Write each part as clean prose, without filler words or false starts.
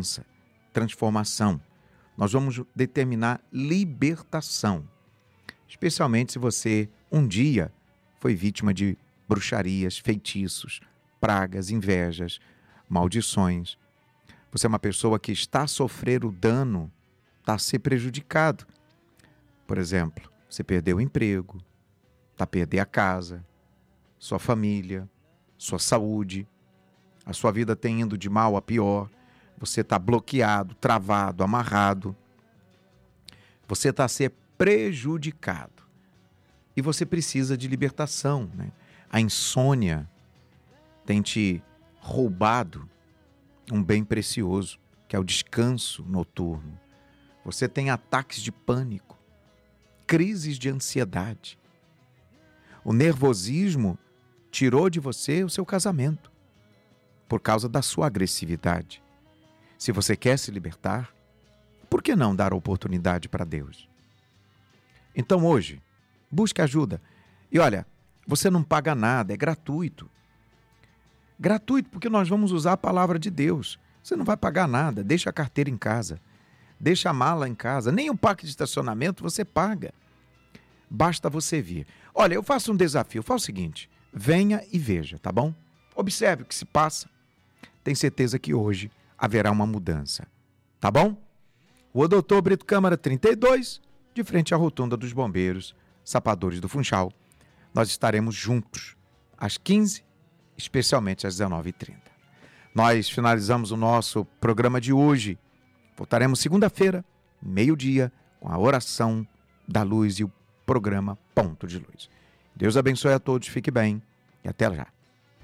mudança, transformação. Nós vamos determinar libertação. Especialmente se você um dia foi vítima de bruxarias, feitiços, pragas, invejas, maldições. Você é uma pessoa que está a sofrer o dano, está a ser prejudicado. Por exemplo, você perdeu o emprego, está a perder a casa, sua família, sua saúde, a sua vida tem indo de mal a pior, você está bloqueado, travado, amarrado, você está a ser prejudicado e você precisa de libertação, né? A insônia tem te roubado um bem precioso, que é o descanso noturno. Você tem ataques de pânico, crises de ansiedade. O nervosismo tirou de você o seu casamento por causa da sua agressividade. Se você quer se libertar, por que não dar oportunidade para Deus? Então hoje, busque ajuda. E olha, você não paga nada, é gratuito. Gratuito porque nós vamos usar a palavra de Deus. Você não vai pagar nada, deixa a carteira em casa, deixa a mala em casa, nem o parque de estacionamento você paga. Basta você vir. Olha, eu faço um desafio, faça o seguinte, venha e veja, tá bom? Observe o que se passa. Tenho certeza que hoje haverá uma mudança, tá bom? Rua Doutor Brito Câmara 32, de frente à Rotunda dos Bombeiros, Sapadores do Funchal. Nós estaremos juntos às 15, especialmente às 19h30. Nós finalizamos o nosso programa de hoje. Voltaremos segunda-feira, meio-dia, com a oração da luz e o programa Ponto de Luz. Deus abençoe a todos, fique bem e até já.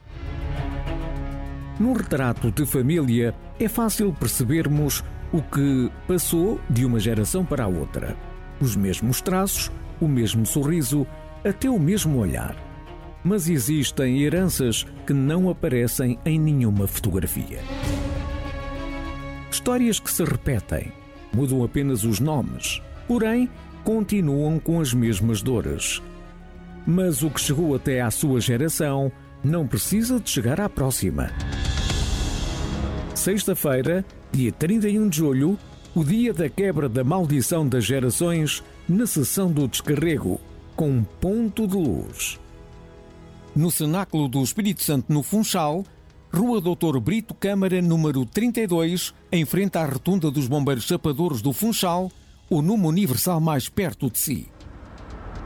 No retrato de família, é fácil percebermos o que passou de uma geração para a outra. Os mesmos traços, o mesmo sorriso, até o mesmo olhar. Mas existem heranças que não aparecem em nenhuma fotografia. Histórias que se repetem, mudam apenas os nomes, porém continuam com as mesmas dores. Mas o que chegou até à sua geração não precisa de chegar à próxima. Sexta-feira, dia 31 de julho, o dia da quebra da maldição das gerações, na sessão do descarrego, com um ponto de luz. No Cenáculo do Espírito Santo, no Funchal, Rua Doutor Brito Câmara, número 32, em frente à Rotunda dos Bombeiros Sapadores do Funchal, o número universal mais perto de si.